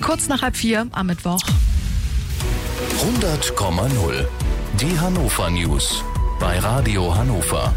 Kurz nach 3:30 am Mittwoch. 100,0. Die Hannover News bei Radio Hannover.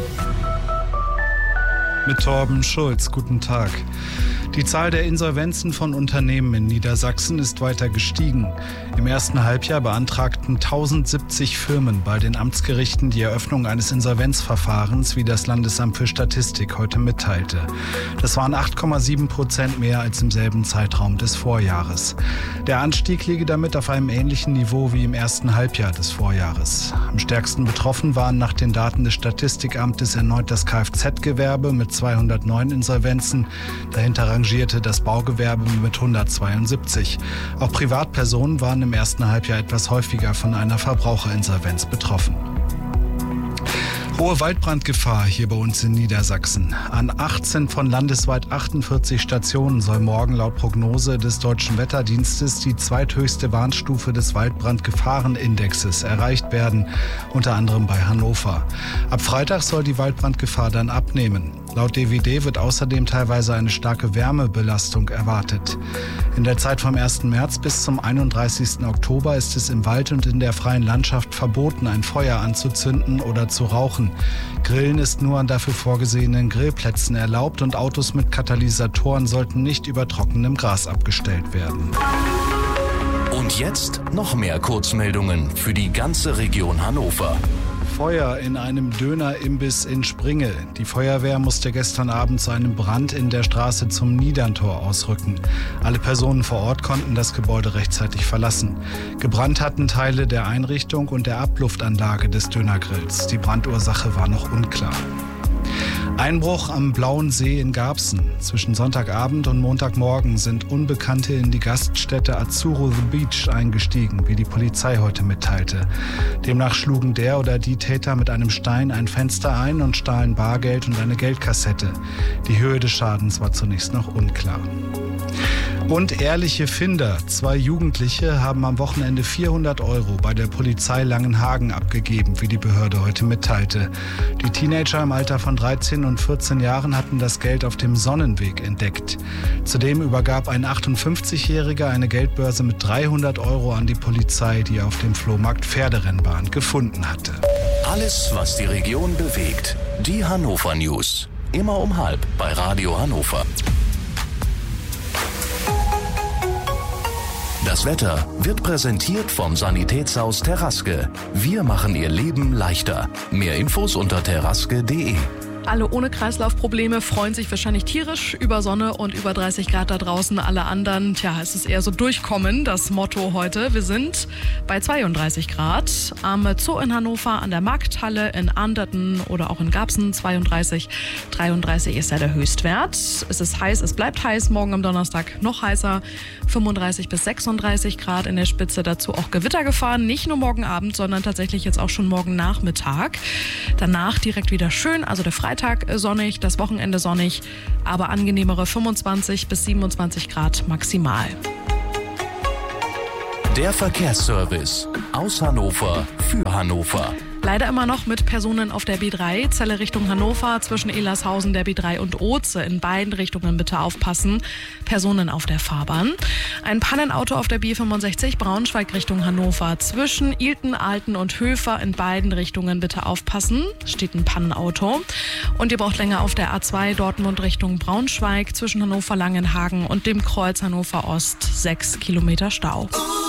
Mit Torben Schulz, guten Tag. Die Zahl der Insolvenzen von Unternehmen in Niedersachsen ist weiter gestiegen. Im ersten Halbjahr beantragten 1070 Firmen bei den Amtsgerichten die Eröffnung eines Insolvenzverfahrens, wie das Landesamt für Statistik heute mitteilte. Das waren 8,7% mehr als im selben Zeitraum des Vorjahres. Der Anstieg liege damit auf einem ähnlichen Niveau wie im ersten Halbjahr des Vorjahres. Am stärksten betroffen waren nach den Daten des Statistikamtes erneut das Kfz-Gewerbe mit 209 Insolvenzen. Dahinter rangierte das Baugewerbe mit 172. Auch Privatpersonen waren im ersten Halbjahr etwas häufiger von einer Verbraucherinsolvenz betroffen. Hohe Waldbrandgefahr hier bei uns in Niedersachsen. An 18 von landesweit 48 Stationen soll morgen laut Prognose des Deutschen Wetterdienstes die zweithöchste Warnstufe des Waldbrandgefahrenindexes erreicht werden, unter anderem bei Hannover. Ab Freitag soll die Waldbrandgefahr dann abnehmen. Laut DWD wird außerdem teilweise eine starke Wärmebelastung erwartet. In der Zeit vom 1. März bis zum 31. Oktober ist es im Wald und in der freien Landschaft verboten, ein Feuer anzuzünden oder zu rauchen. Grillen ist nur an dafür vorgesehenen Grillplätzen erlaubt und Autos mit Katalysatoren sollten nicht über trockenem Gras abgestellt werden. Und jetzt noch mehr Kurzmeldungen für die ganze Region Hannover. Feuer in einem Dönerimbiss in Springe. Die Feuerwehr musste gestern Abend zu einem Brand in der Straße zum Niederntor ausrücken. Alle Personen vor Ort konnten das Gebäude rechtzeitig verlassen. Gebrannt hatten Teile der Einrichtung und der Abluftanlage des Dönergrills. Die Brandursache war noch unklar. Einbruch am Blauen See in Garbsen. Zwischen Sonntagabend und Montagmorgen sind Unbekannte in die Gaststätte Azzurro The Beach eingestiegen, wie die Polizei heute mitteilte. Demnach schlugen der oder die Täter mit einem Stein ein Fenster ein und stahlen Bargeld und eine Geldkassette. Die Höhe des Schadens war zunächst noch unklar. Und ehrliche Finder. 2 Jugendliche haben am Wochenende 400 € bei der Polizei Langenhagen abgegeben, wie die Behörde heute mitteilte. Die Teenager im Alter von 13 und 14 Jahren hatten das Geld auf dem Sonnenweg entdeckt. Zudem übergab ein 58-Jähriger eine Geldbörse mit 300 € an die Polizei, die er auf dem Flohmarkt Pferderennbahn gefunden hatte. Alles, was die Region bewegt. Die Hannover News. Immer um 12:30 bei Radio Hannover. Das Wetter wird präsentiert vom Sanitätshaus Terraske. Wir machen Ihr Leben leichter. Mehr Infos unter terraske.de. Alle ohne Kreislaufprobleme freuen sich wahrscheinlich tierisch über Sonne und über 30 Grad da draußen. Alle anderen, es ist eher so durchkommen, das Motto heute. Wir sind bei 32 Grad am Zoo in Hannover, an der Markthalle, in Anderten oder auch in Garbsen 32. 33 ist ja der Höchstwert. Es ist heiß, es bleibt heiß. Morgen am Donnerstag noch heißer. 35 bis 36 Grad in der Spitze. Dazu auch Gewittergefahr. Nicht nur morgen Abend, sondern tatsächlich jetzt auch schon morgen Nachmittag. Danach direkt wieder schön, also der Freitag sonnig, das Wochenende sonnig, aber angenehmere 25 bis 27 Grad maximal. Der Verkehrsservice aus Hannover für Hannover. Leider immer noch mit Personen auf der B3, Celle Richtung Hannover, zwischen Elershausen, der B3 und Oze. In beiden Richtungen bitte aufpassen. Personen auf der Fahrbahn. Ein Pannenauto auf der B65, Braunschweig Richtung Hannover. Zwischen Ilten, Alten und Höfer in beiden Richtungen bitte aufpassen. Steht ein Pannenauto. Und ihr braucht länger auf der A2 Dortmund Richtung Braunschweig. Zwischen Hannover Langenhagen und dem Kreuz Hannover Ost 6 Kilometer Stau.